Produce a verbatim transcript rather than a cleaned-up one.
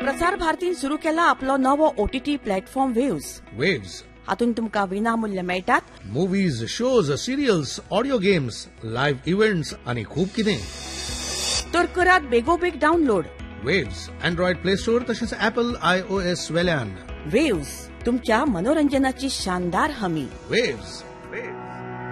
प्रसार भारतीन सुरू केला आपलो नवो ओटीटी प्लॅटफॉर्म वेव्स. वेव्स हातून तुमका विनामूल्य मेळटात movies, shows, serials, audio games, live events आणि खूप कितें. तर करात बेगोबेग download. Waves Android play store तसेच ऍपल आय ओ एस वेल्यान. वेव्स तुमच्या मनोरंजनाची शानदार हमी. वेव्स